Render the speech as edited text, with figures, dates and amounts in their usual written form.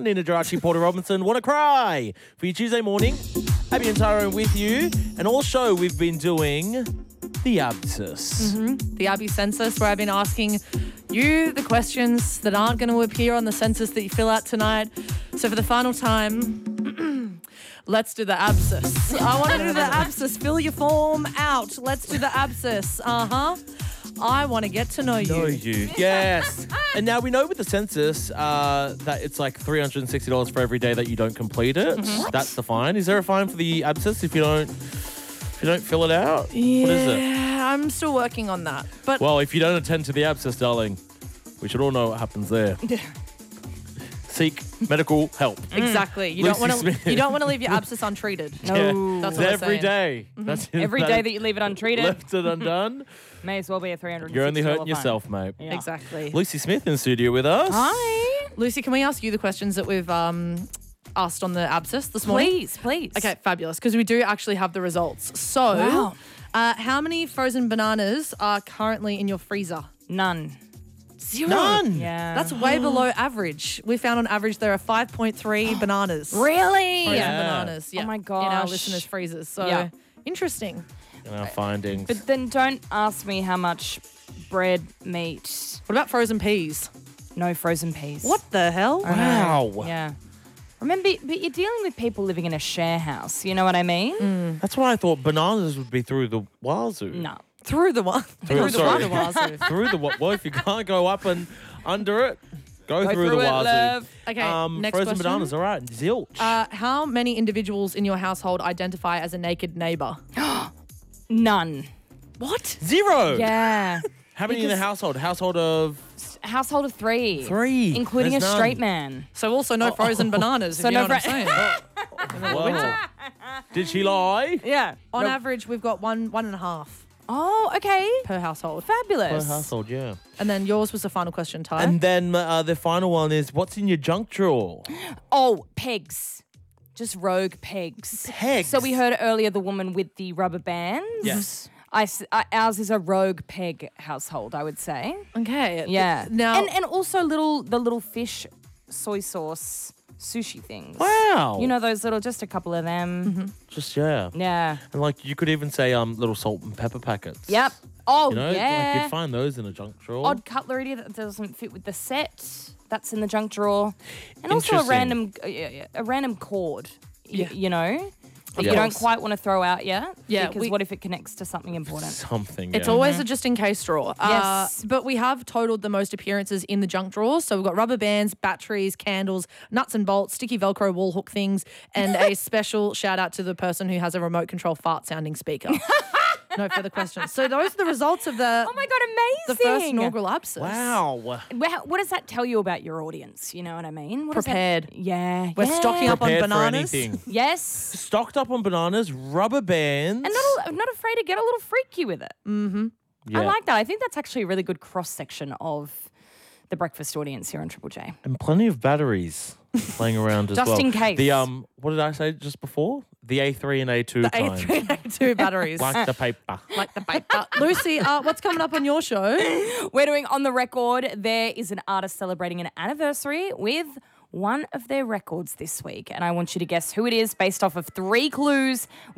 Nina Geraci, Porter Robinson. What a cry for your Tuesday morning. Abby and Tyrone with you. And also we've been doing the Abscess. The Abby Census, where I've been asking you the questions that aren't going to appear on the census that you fill out tonight. So for the final time, let's do the Abscess. I want to do the Abscess. Fill your form out. Let's do the Abscess. I want to get to know you. Know you, yes. And now we know with the census that it's like $360 for every day that you don't complete it. That's the fine. Is there a fine for the Abscess if you don't fill it out? Yeah, What is it? I'm still working on that. But Well, if you don't attend to the Abscess, darling, we should all know what happens there. Seek medical help. exactly, you Lucy don't want Smith. to. You don't want to leave your abscess untreated. No. That's It's what I'm every saying. day. That's Every day that you leave it untreated, left it undone, may as well be a $360 you're only hurting fine. yourself, mate. Yeah. Exactly. Lucy Smith in studio with us. Hi. Lucy, can we ask you the questions that we've asked on the abscess this morning? Please. Okay, fabulous, because we do actually have the results. So, Wow. how many frozen bananas are currently in your freezer? None. Zero. None. Yeah. That's way below average. We found on average there are 5.3 bananas. really. Frozen Yeah. bananas. Yeah. Oh my In our gosh. listeners' freezers. So Yeah. interesting. In our findings. But then don't ask me how much bread, meat, What about frozen peas? no frozen peas. What the hell? Wow. Yeah. Remember, but you're dealing with people living in a share house. You know what I mean? That's what I thought. Bananas would be through the wazoo. No. Through the one. Through the sorry. wazoo. Through the well, if you can't go up and under it, go through the through it, wazoo. love. Okay, next frozen question. bananas, all right. Zilch. How many individuals in your household identify as a naked neighbour? None. What? Zero. Yeah. How many in the Because- household? Household of Household of three. three. Including There's a none. straight man. So also no frozen bananas, So if you no know what I'm fro- saying. Whoa. Did she lie? Yeah. On No. average, we've got one and a half Oh, okay. per household. Fabulous. Per household, yeah. And then yours was the final question, Ty. And then the final one is, what's in your junk drawer? Oh, pegs. Just rogue pegs. Pegs? So we heard earlier the woman with the rubber bands. Yes. Ours is a rogue peg household, I would say. okay. Yeah. Now, and also the little fish soy sauce sushi things. Wow. You know those little, just a couple of them. Just, yeah. Yeah. And like, you could even say little salt and pepper packets. Yep. Oh, You know, like yeah. you'd find those in a junk drawer. Odd cutlery that doesn't fit with the set. That's in the junk drawer. And also a Interesting. random cord. Yeah. You know? That Yeah. you don't quite want to throw out yet. Yeah, Because what if it connects to something important? Something. it's yeah. always a just in case drawer. Yes. But we have totaled the most appearances in the junk drawers. So we've got rubber bands, batteries, candles, nuts and bolts, sticky Velcro wall hook things, and a special shout out to the person who has a remote control fart sounding speaker. No further questions. So those are the results of the Oh my God, the amazing. first inaugural abscess. Wow. What does that tell you about your audience? You know what I mean? What does that- Prepared. Yeah. We're yeah. stocking up on Prepared for bananas. anything. Yes. Stocked up on bananas, rubber bands. And not afraid to get a little freaky with it. Yeah. I like that. I think that's actually a really good cross-section of the breakfast audience here on Triple J. And plenty of batteries playing around as Just well. in case. The what did I say just before? The A3 and A2 The kind. A3 and A2 batteries. Like the paper. Like the paper. Lucy, what's coming up on your show? We're doing On the Record. There is an artist celebrating an anniversary with one of their records this week. And I want you to guess who it is based off of 3 clues.